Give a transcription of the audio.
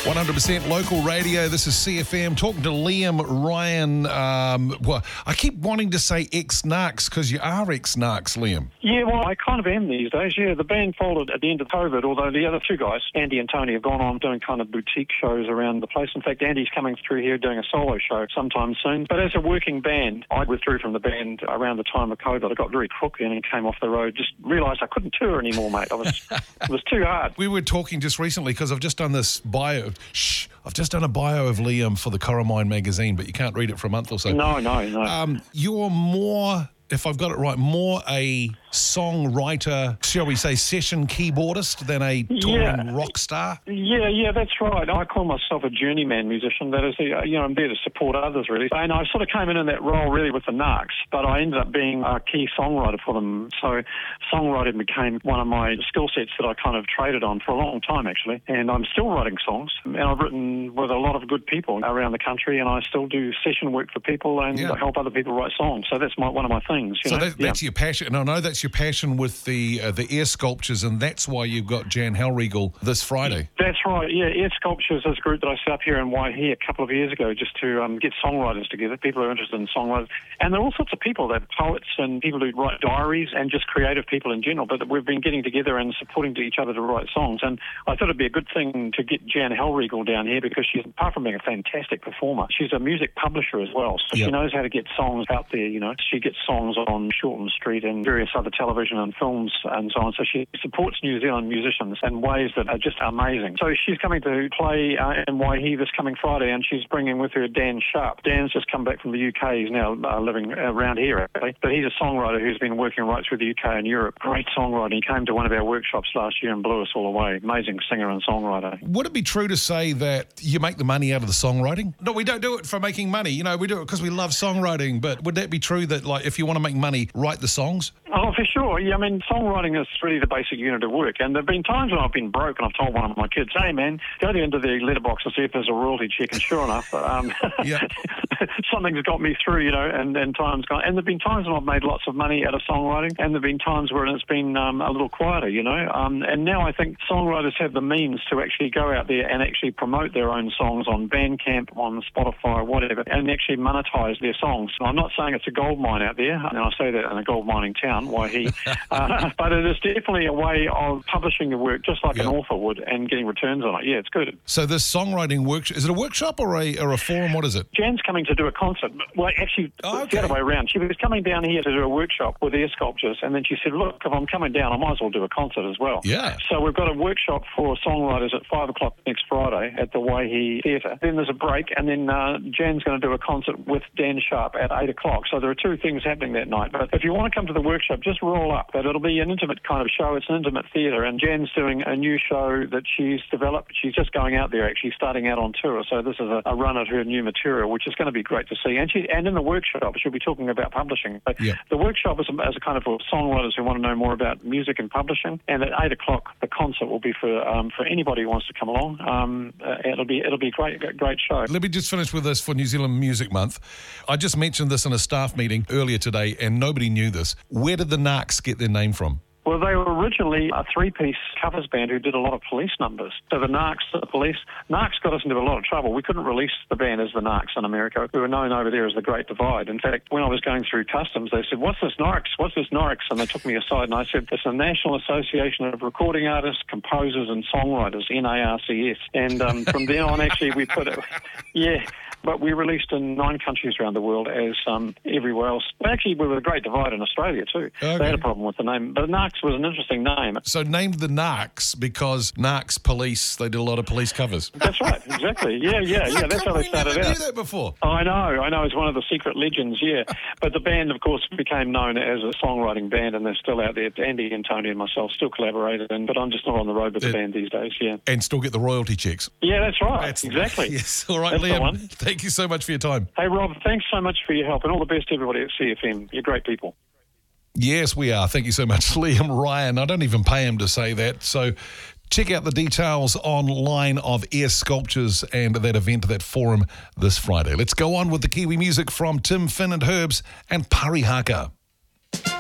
100% local radio. This is CFM. Talking to Liam Ryan. Well, I keep wanting to say ex-Narcs because you are ex-Narcs, Liam. Yeah, well, I kind of am these days. Yeah, the band folded at the end of COVID, although the other two guys, Andy and Tony, have gone on doing kind of boutique shows around the place. In fact, Andy's coming through here doing a solo show sometime soon. But as a working band, I withdrew from the band around the time of COVID. I got very crook and came off the road. Just realised I couldn't tour anymore, mate. It was too hard. We were talking just recently because I've just done this bio. I've just done a bio of Liam for the Coromine magazine, but you can't read it for a month or so. No. You're more, if I've got it right, more a songwriter, shall we say, session keyboardist than a touring rock star? Yeah, that's right. I call myself a journeyman musician. That is, I'm there to support others, really. And I sort of came in that role, really, with the Narcs, but I ended up being a key songwriter for them. So songwriting became one of my skill sets that I kind of traded on for a long time, actually. And I'm still writing songs, and I've written with a lot of good people around the country, and I still do session work for people and help other people write songs. So that's one of my things. That's your passion, and I know that's your passion with the air sculptures, and that's why you've got Jan Hellriegel this Friday. That's right, yeah. Air Sculptures is a group that I set up here in Waihi a couple of years ago just to get songwriters together, people who are interested in songwriters. And there are all sorts of people. There are poets and people who write diaries and just creative people in general, but we've been getting together and supporting each other to write songs. And I thought it'd be a good thing to get Jan Hellriegel down here because she's, apart from being a fantastic performer, she's a music publisher as well. So she knows how to get songs out there, She gets songs on Shorten Street and various other television and films and so on. So she supports New Zealand musicians in ways that are just amazing. So she's coming to play in Waihi this coming Friday, and she's bringing with her Dan Sharp. Dan's just come back from the UK. He's now living around here, actually. But he's a songwriter who's been working right through the UK and Europe. Great songwriter. He came to one of our workshops last year and blew us all away. Amazing singer and songwriter. Would it be true to say that you make the money out of the songwriting? No, we don't do it for making money. We do it because we love songwriting. But would that be true that, like, if you want to make money, write the songs? Oh, for sure. Yeah, I mean, songwriting is really the basic unit of work. And there have been times when I've been broke and I've told one of my kids, hey, man, go into the letterbox and see if there's a royalty check. And sure enough, something's got me through, and time's gone. And there have been times when I've made lots of money out of songwriting, and there have been times where it's been a little quieter, And now I think songwriters have the means to actually go out there and actually promote their own songs on Bandcamp, on Spotify, whatever, and actually monetize their songs. I'm not saying it's a gold mine out there, and I say that in a gold mining town, Waihi, but it is definitely a way of publishing the work just like an author would and getting returns on it. Yeah, it's good. So this songwriting workshop, is it a workshop or a forum? What is it? Jan's coming to do a concert. Well, actually, it's the other way around. She was coming down here to do a workshop with air sculptures, and then she said, look, if I'm coming down, I might as well do a concert as well. Yeah. So we've got a workshop for songwriters at 5 o'clock next Friday at the Waihi Theatre. Then there's a break, and then Jan's going to do a concert with Dan Sharp at 8 o'clock. So there are two things happening that night. But if you want to come to the workshop, just roll up. But it'll be an intimate kind of show. It's an intimate theatre, and Jan's doing a new show that she's developed. She's just going out there, actually starting out on tour. So this is a run at her new material, which is going to be great to see. And in the workshop, she'll be talking about publishing. But the workshop is a kind of for songwriters who want to know more about music and publishing. And at 8 o'clock, the concert will be for anybody who wants to come along. It'll be a great show. Let me just finish with this for New Zealand Music Month. I just mentioned this in a staff meeting earlier today, and nobody knew this. Where did the Narcs get their name from? Well, they were originally a three-piece covers band who did a lot of police numbers. So the Narcs, the police, Narcs got us into a lot of trouble. We couldn't release the band as the Narcs in America. We were known over there as the Great Divide. In fact, when I was going through customs, they said, what's this Narcs? What's this Narcs? And they took me aside and I said, it's the National Association of Recording Artists, Composers and Songwriters, NARCS. And from then on, actually, we put it, but we released in 9 countries around the world as everywhere else. Actually, we were the Great Divide in Australia too. Okay. They had a problem with the name. But Narcs was an interesting name. So named the Narcs because Narcs Police, they did a lot of police covers. That's right, exactly. Yeah. That's how they started out. I never knew that before. I know. It's one of the secret legends, But the band, of course, became known as a songwriting band, and they're still out there. Andy and Tony and myself still collaborated, but I'm just not on the road with the band these days, And still get the royalty checks. Yeah, that's right. Exactly. Yes, all right, Liam. Thank you so much for your time. Hey, Rob, thanks so much for your help, and all the best to everybody at CFM. You're great people. Yes, we are. Thank you so much, Liam Ryan. I don't even pay him to say that. So check out the details online of Air Sculptures and that event, that forum this Friday. Let's go on with the Kiwi music from Tim, Finn and Herbs and Parihaka.